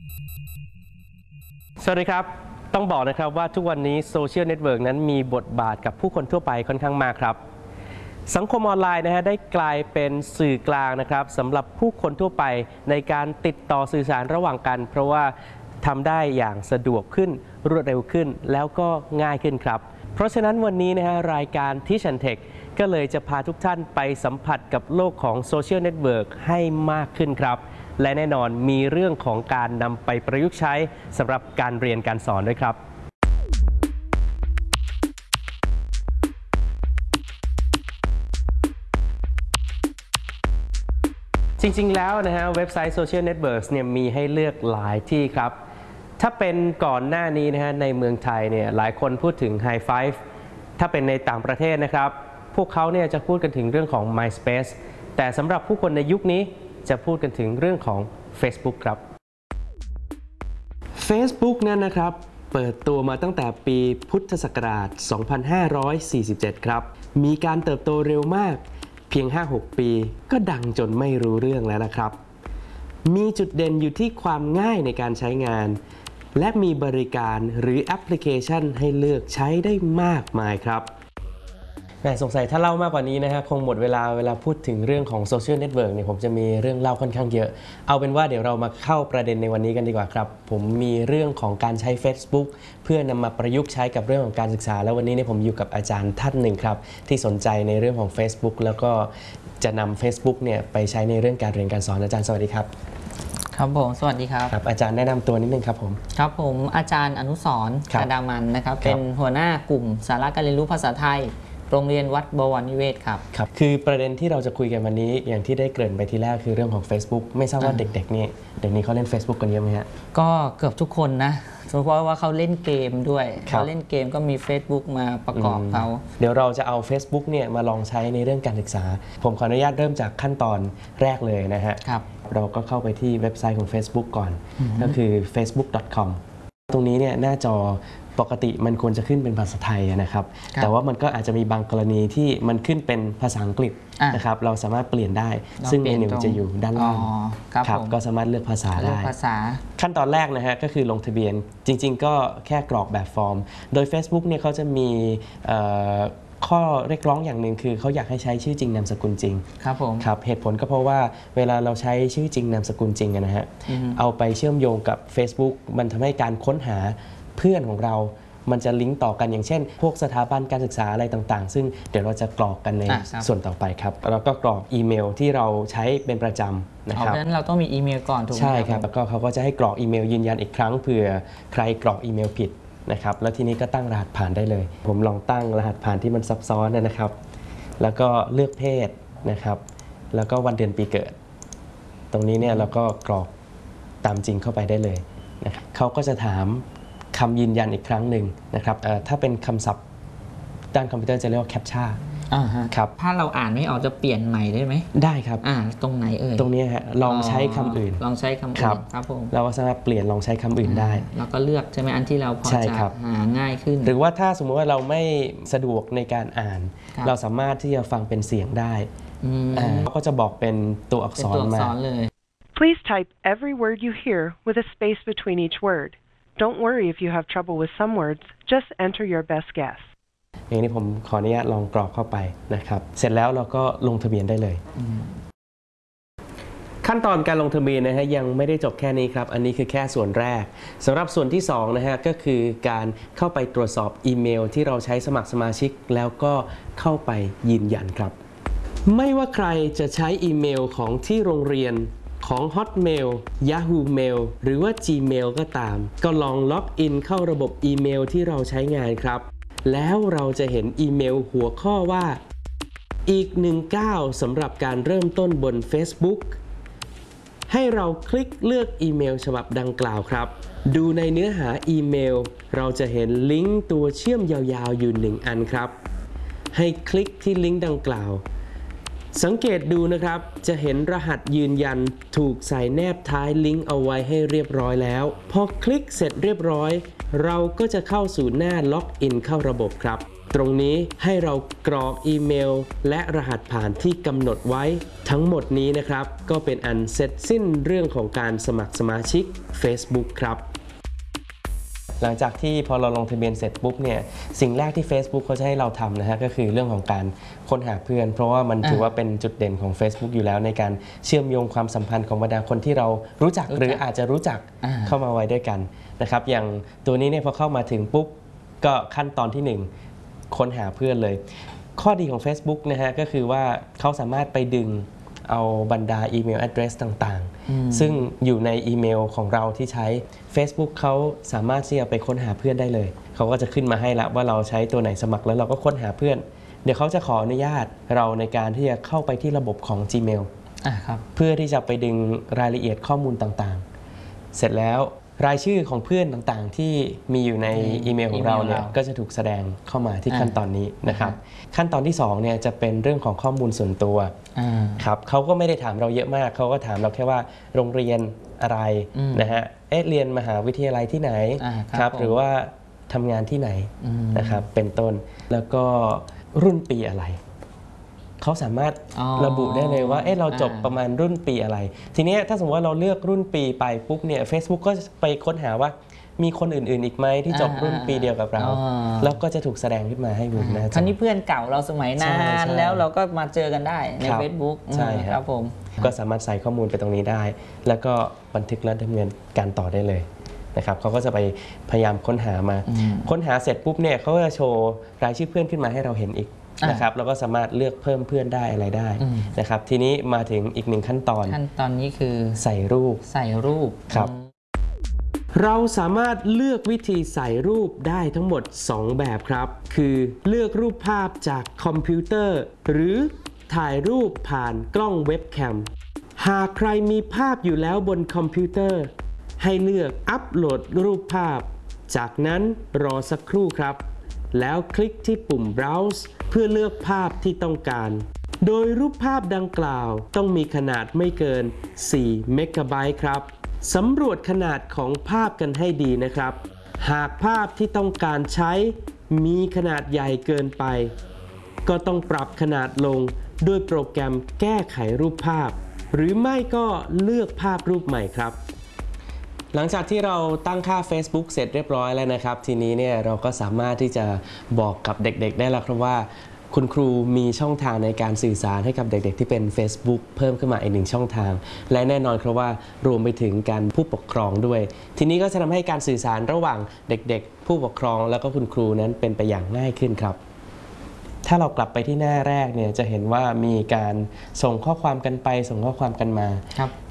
สวัสดีครับต้องบอกนะครับว่าทุกวันนี้โซเชียลเน็ตเวิร์กนั้นมีบทบาทกับผู้คนทั่วไปค่อนข้างมากครับสังคมออนไลน์นะฮะได้กลายเป็นสื่อกลางนะครับสำหรับผู้คนทั่วไปในการติดต่อสื่อสารระหว่างกัน เพราะว่าทำได้อย่างสะดวกขึ้นรวดเร็วขึ้นแล้วก็ง่ายขึ้นครับเพราะฉะนั้นวันนี้นะฮะรายการที่ชันเทคก็เลยจะพาทุกท่านไปสัมผัสกับโลกของโซเชียลเน็ตเวิร์กให้มากขึ้นครับและแน่นอนมีเรื่องของการนำไปประยุกต์ใช้สำหรับการเรียนการสอนด้วยครับจริงๆแล้วนะฮะเว็บไซต์ Social Networks เนี่ยมีให้เลือกหลายที่ครับถ้าเป็นก่อนหน้านี้นะฮะในเมืองไทยเนี่ยหลายคนพูดถึง High Five ถ้าเป็นในต่างประเทศนะครับพวกเขาเนี่ยจะพูดกันถึงเรื่องของ MySpace แต่สำหรับผู้คนในยุคนี้จะพูดกันถึงเรื่องของ Facebook ครับ Facebook นั้นนะครับเปิดตัวมาตั้งแต่ปีพุทธศักราช 2547 ครับมีการเติบโตเร็วมากเพียง 5-6 ปีก็ดังจนไม่รู้เรื่องแล้วนะครับมีจุดเด่นอยู่ที่ความง่ายในการใช้งานและมีบริการหรือแอปพลิเคชันให้เลือกใช้ได้มากมายครับสงสัยถ้าเล่ามากกว่านี้นะฮะคงหมดเวลาพูดถึงเรื่องของโซเชียลเน็ตเวิร์กเนี่ยผมจะมีเรื่องเล่าค่อนข้างเยอะเอาเป็นว่าเดี๋ยวเรามาเข้าประเด็นในวันนี้กันดีกว่าครับผมมีเรื่องของการใช้ Facebook เพื่อนำมาประยุกต์ใช้กับเรื่องของการศึกษาแล้ววันนี้เนี่ยผมอยู่กับอาจารย์ท่านหนึ่งครับที่สนใจในเรื่องของ Facebook แล้วก็จะนำ Facebook เนี่ยไปใช้ในเรื่องการเรียนการสอนอาจารย์สวัสดีครับครับผมสวัสดีครับครับอาจารย์แนะนำตัวนิดนึงครับผมครับผมอาจารย์อนุสรณ์กระดามันนะครับเป็นหัวหน้ากลุ่มสาระการเรียนรู้ภาษาไทยโรงเรียนวัดบวรนิเวศครับครับคือประเด็นที่เราจะคุยกันวันนี้อย่างที่ได้เกริ่นไปทีแรกคือเรื่องของ Facebook ไม่ทราบว่าเด็กๆนี่เดี๋ยวนี้เขาเล่น Facebook กันเยอะไหมฮะก็เกือบทุกคนนะเพราะว่าเขาเล่นเกมด้วยเขาเล่นเกมก็มี Facebook มาประกอบเขาเดี๋ยวเราจะเอา Facebook เนี่ยมาลองใช้ในเรื่องการศึกษาผมขออนุญาตเริ่มจากขั้นตอนแรกเลยนะฮะเราก็เข้าไปที่เว็บไซต์ของ Facebook ก่อนก็คือ facebook.com ตรงนี้เนี่ยหน้าจอปกติมันควรจะขึ้นเป็นภาษาไทยนะครับแต่ว่ามันก็อาจจะมีบางกรณีที่มันขึ้นเป็นภาษาอังกฤษนะครับเราสามารถเปลี่ยนได้ซึ่งเมนูจะอยู่ด้านล่างครับก็สามารถเลือกภาษาได้ขั้นตอนแรกนะฮะก็คือลงทะเบียนจริงๆก็แค่กรอกแบบฟอร์มโดย Facebook เนี่ยเขาจะมีข้อเรียกร้องอย่างหนึ่งคือเขาอยากให้ใช้ชื่อจริงนามสกุลจริงครับผมครับเหตุผลก็เพราะว่าเวลาเราใช้ชื่อจริงนามสกุลจริงนะฮะเอาไปเชื่อมโยงกับ Facebook มันทำให้การค้นหาเพื่อนของเรามันจะลิงก์ต่อกันอย่างเช่นพวกสถาบันการศึกษาอะไรต่างๆซึ่งเดี๋ยวเราจะกรอกกันในส่วนต่อไปครับแล้วก็กรอกอีเมลที่เราใช้เป็นประจำนะครับเพราะฉะนั้นเราต้องมีอีเมลก่อนถูกไหมใช่ครับแล้วก็เขาก็จะให้กรอกอีเมลยืนยันอีกครั้งเผื่อใครกรอกอีเมลผิดนะครับแล้วทีนี้ก็ตั้งรหัสผ่านได้เลยผมลองตั้งรหัสผ่านที่มันซับซ้อนนะครับแล้วก็เลือกเพศนะครับแล้วก็วันเดือนปีเกิดตรงนี้เนี่ยเราก็กรอกตามจริงเข้าไปได้เลยนะครับเขาก็จะถามคำยืนยันอีกครั้งหนึ่งนะครับถ้าเป็นคำศัพท์ด้านคอมพิวเตอร์จะเรียกว่าแคปชั่นครับถ้าเราอ่านไม่ออกจะเปลี่ยนใหม่ได้ไหมได้ครับตรงไหนตรงนี้ฮะลองใช้คำอื่นลองใช้คำอื่นครับผมเราสามารถเปลี่ยนลองใช้คำอื่นได้แล้วก็เลือกใช่ไหมอันที่เราพอจะหาง่ายขึ้นหรือว่าถ้าสมมติว่าเราไม่สะดวกในการอ่านเราสามารถที่จะฟังเป็นเสียงได้เขาก็จะบอกเป็นตัวอักษรมา Please type every word you hear with a space between each word. Don't worry if you have trouble with some words. Just enter your best guess. อย่างนี้ผมขออนุญาตลองกรอกเข้าไปนะครับเสร็จแล้วเราก็ลงทะเบียนได้เลยขั้นตอนการลงทะเบียนนะฮะยังไม่ได้จบแค่นี้ครับอันนี้คือแค่ส่วนแรกสำหรับส่วนที่2นะฮะก็คือการเข้าไปตรวจสอบอีเมลที่เราใช้สมัครสมาชิกแล้วก็เข้าไปยืนยันครับไม่ว่าใครจะใช้อีเมลของที่โรงเรียนของ Hotmail Yahoo Mail หรือว่า Gmail ก็ตามก็ลองล็อกอินเข้าระบบอีเมลที่เราใช้งานครับแล้วเราจะเห็นอีเมลหัวข้อว่าอีก1 ก้าวสำหรับการเริ่มต้นบน Facebook ให้เราคลิกเลือกอีเมลฉบับดังกล่าวครับดูในเนื้อหาอีเมลเราจะเห็นลิงก์ตัวเชื่อมยาวๆอยู่1 อันครับให้คลิกที่ลิงก์ดังกล่าวสังเกตดูนะครับจะเห็นรหัสยืนยันถูกใส่แนบท้ายลิงก์เอาไว้ให้เรียบร้อยแล้วพอคลิกเสร็จเรียบร้อยเราก็จะเข้าสู่หน้าล็อกอินเข้าระบบครับตรงนี้ให้เรากรอกอีเมลและรหัสผ่านที่กำหนดไว้ทั้งหมดนี้นะครับก็เป็นอันเสร็จสิ้นเรื่องของการสมัครสมาชิก Facebook ครับหลังจากที่พอเราลงทะเบียนเสร็จปุ๊บเนี่ยสิ่งแรกที่ Facebook เขาจะให้เราทำนะฮะก็คือเรื่องของการค้นหาเพื่อนเพราะว่ามันถือว่าเป็นจุดเด่นของ Facebook อยู่แล้วในการเชื่อมโยงความสัมพันธ์ของบรรดาคนที่เรารู้จักหรืออาจจะรู้จักเข้ามาไว้ด้วยกันนะครับอย่างตัวนี้เนี่ยพอเข้ามาถึงปุ๊บก็ขั้นตอนที่1ค้นหาเพื่อนเลยข้อดีของ Facebook นะฮะก็คือว่าเขาสามารถไปดึงเอาบรรดาอีเมล address ต่างๆซึ่งอยู่ในอีเมลของเราที่ใช้ Facebook เขาสามารถที่จะไปค้นหาเพื่อนได้เลยเขาก็จะขึ้นมาให้แล้วว่าเราใช้ตัวไหนสมัครแล้วเราก็ค้นหาเพื่อนเดี๋ยวเขาจะขออนุญาตเราในการที่จะเข้าไปที่ระบบของ Gmail เพื่อที่จะไปดึงรายละเอียดข้อมูลต่างๆเสร็จแล้วรายชื่อของเพื่อนต่างๆที่มีอยู่ในอีเมลของเราเนี่ยก็จะถูกแสดงเข้ามาที่ขั้นตอนนี้นะครับขั้นตอนที่2เนี่ยจะเป็นเรื่องของข้อมูลส่วนตัวครับเขาก็ไม่ได้ถามเราเยอะมากเขาก็ถามเราแค่ว่าโรงเรียนอะไรนะฮะเรียนมหาวิทยาลัยที่ไหนครับหรือว่าทำงานที่ไหนนะครับเป็นต้นแล้วก็รุ่นปีอะไรเขาสามารถระบุได้เลยว่าเราจบประมาณรุ่นปีอะไรทีนี้ถ้าสมมติว่าเราเลือกรุ่นปีไปปุ๊บเนี่ย Facebook ก็ไปค้นหาว่ามีคนอื่นๆอีกไหมที่จบรุ่นปีเดียวกับเราแล้วก็จะถูกแสดงขึ้นมาให้บนหน้าจอคราวนี้เพื่อนเก่าเราสมัยนานแล้วเราก็มาเจอกันได้ใน Facebook ใช่ครับผมก็สามารถใส่ข้อมูลไปตรงนี้ได้แล้วก็บันทึกและดำเนินการต่อได้เลยนะครับเขาก็จะไปพยายามค้นหามาค้นหาเสร็จปุ๊บเนี่ยเขาก็จะโชว์รายชื่อเพื่อนขึ้นมาให้เราเห็นอีกนะครับแล้วก็สามารถเลือกเพิ่มเพื่อนได้อะไรได้นะครับทีนี้มาถึงอีก1ขั้นตอนนี้คือใส่รูปครับเราสามารถเลือกวิธีใส่รูปได้ทั้งหมด2แบบครับคือเลือกรูปภาพจากคอมพิวเตอร์หรือถ่ายรูปผ่านกล้องเว็บแคมหากใครมีภาพอยู่แล้วบนคอมพิวเตอร์ให้เลือกอัปโหลดรูปภาพจากนั้นรอสักครู่ครับแล้วคลิกที่ปุ่ม Browse เพื่อเลือกภาพที่ต้องการโดยรูปภาพดังกล่าวต้องมีขนาดไม่เกิน4เมกะไบต์ครับสำรวจขนาดของภาพกันให้ดีนะครับหากภาพที่ต้องการใช้มีขนาดใหญ่เกินไปก็ต้องปรับขนาดลงด้วยโปรแกรมแก้ไขรูปภาพหรือไม่ก็เลือกภาพรูปใหม่ครับหลังจากที่เราตั้งค่า Facebook เสร็จเรียบร้อยแล้วนะครับทีนี้เนี่ยเราก็สามารถที่จะบอกกับเด็กๆได้แล้วครับว่าคุณครูมีช่องทางในการสื่อสารให้กับเด็กๆที่เป็น Facebook เพิ่มขึ้นมาอีก1ช่องทางและแน่นอนครับว่ารวมไปถึงการผู้ปกครองด้วยทีนี้ก็จะทำให้การสื่อสารระหว่างเด็กๆผู้ปกครองแล้วก็คุณครูนั้นเป็นไปอย่างง่ายขึ้นครับถ้าเรากลับไปที่หน้าแรกเนี่ยจะเห็นว่ามีการส่งข้อความกันไปส่งข้อความกันมา